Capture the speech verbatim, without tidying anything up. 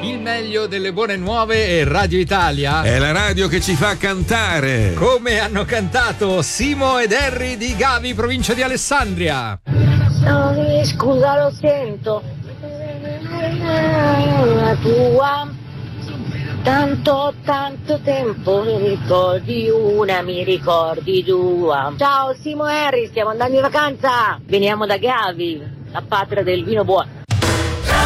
Il meglio delle buone nuove e Radio Italia è la radio che ci fa cantare. Come hanno cantato Simo ed Harry di Gavi, provincia di Alessandria. No, scusa, lo sento. La tua. Tanto, tanto tempo, mi ricordi una, mi ricordi due. Ciao Simo e Harry, stiamo andando in vacanza. Veniamo da Gavi, la patria del vino buono.